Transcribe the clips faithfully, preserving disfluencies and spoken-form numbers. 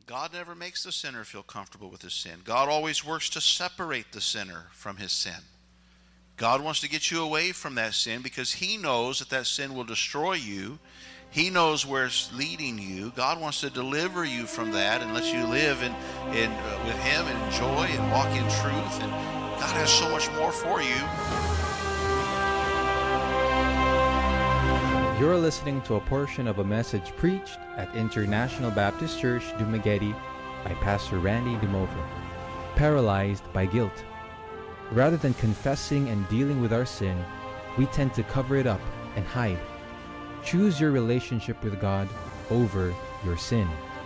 God never makes the sinner feel comfortable with his sin. God always works to separate the sinner from his sin. God wants to get you away from that sin because he knows that that sin will destroy you. He knows where it's leading you. God wants to deliver you from that and let you live in, in, uh, with him and enjoy and walk in truth. And God has so much more for you. You're listening to a portion of a message preached at International Baptist Church, Dumaguete by Pastor Randy DeMova. Paralyzed by guilt. Rather than confessing and dealing with our sin, we tend to cover it up and hide. Choose your relationship with God over your sin.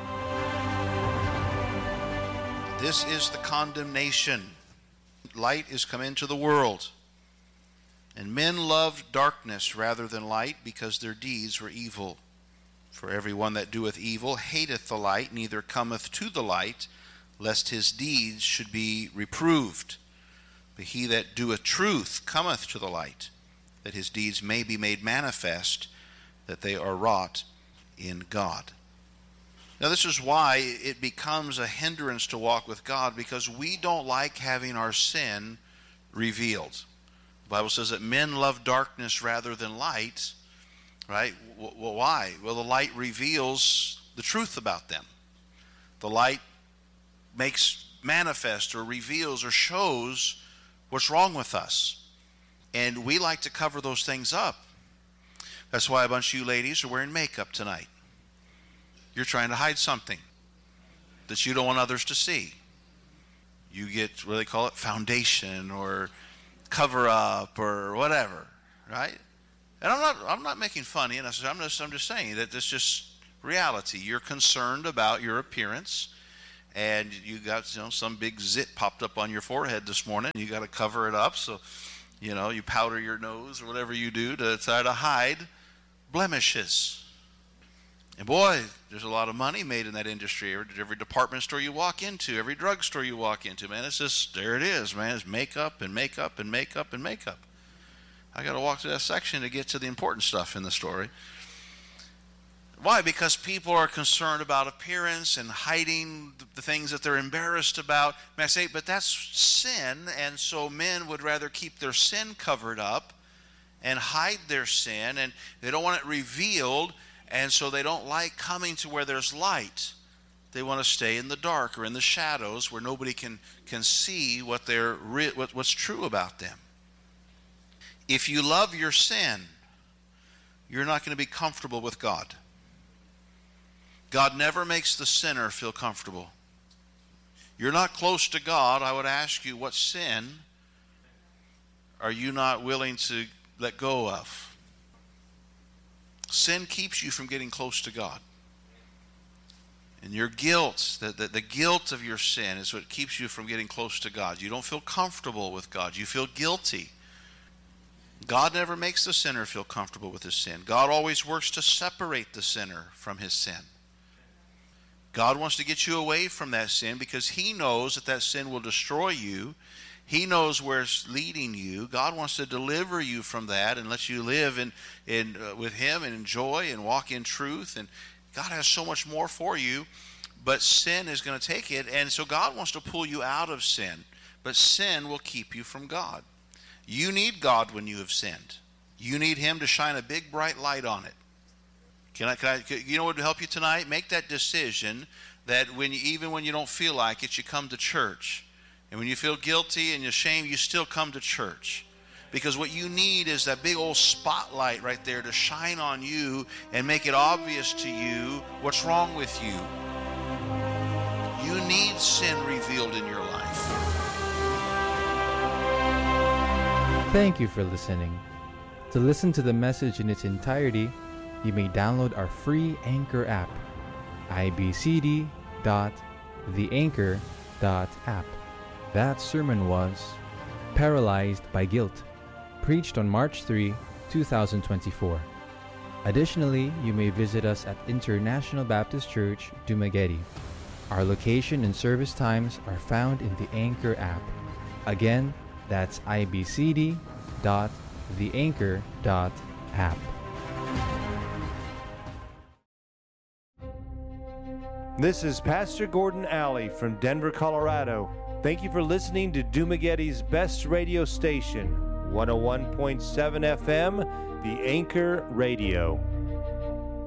This is the condemnation. Light is come into the world, and men loved darkness rather than light, because their deeds were evil. For everyone that doeth evil hateth the light, neither cometh to the light, lest his deeds should be reproved. But he that doeth truth cometh to the light, that his deeds may be made manifest, that they are wrought in God. Now this is why it becomes a hindrance to walk with God, because we don't like having our sin revealed. The Bible says that men love darkness rather than light, right? Well, why? Well, the light reveals the truth about them. The light makes manifest or reveals or shows what's wrong with us. And we like to cover those things up. That's why a bunch of you ladies are wearing makeup tonight. You're trying to hide something that you don't want others to see. You get, what do they call it, foundation or cover up or whatever, right? And I'm not I'm not making fun of you. I'm just I'm just saying that it's just reality. You're concerned about your appearance, and you got, you know, some big zit popped up on your forehead this morning. You got to cover it up, so you know you powder your nose or whatever you do to try to hide blemishes. And boy, there's a lot of money made in that industry. Every, every department store you walk into, every drugstore you walk into, man, it's just, there it is, man. It's makeup and makeup and makeup and makeup. I got to walk through that section to get to the important stuff in the story. Why? Because people are concerned about appearance and hiding the things that they're embarrassed about. May I say, but that's sin, and so men would rather keep their sin covered up and hide their sin, and they don't want it revealed. And so they don't like coming to where there's light. They want to stay in the dark or in the shadows where nobody can, can see what they're what, what's true about them. If you love your sin, you're not going to be comfortable with God. God never makes the sinner feel comfortable. You're not close to God. I would ask you, what sin are you not willing to let go of? Sin keeps you from getting close to God. And your guilt, the, the, the guilt of your sin is what keeps you from getting close to God. You don't feel comfortable with God. You feel guilty. God never makes the sinner feel comfortable with his sin. God always works to separate the sinner from his sin. God wants to get you away from that sin because he knows that that sin will destroy you. He knows where it's leading you. God wants to deliver you from that and let you live in, in uh, with him and enjoy and walk in truth. And God has so much more for you, but sin is going to take it. And so God wants to pull you out of sin, but sin will keep you from God. You need God when you have sinned. You need him to shine a big bright light on it. Can I, can I, can, you know what would help you tonight? Make that decision that when you, even when you don't feel like it, you come to church. And when you feel guilty and ashamed, you still come to church. Because what you need is that big old spotlight right there to shine on you and make it obvious to you what's wrong with you. You need sin revealed in your life. Thank you for listening. To listen to the message in its entirety, you may download our free Anchor app, i b c d dot the anchor dot app. That sermon was Paralyzed by Guilt, preached on March third, twenty twenty-four. Additionally, you may visit us at International Baptist Church, Dumaguete. Our location and service times are found in the Anchor app. Again, that's i b c d dot the anchor dot app. This is Pastor Gordon Alley from Denver, Colorado. Thank you for listening to Dumagetti's best radio station, one oh one point seven F M, The Anchor Radio.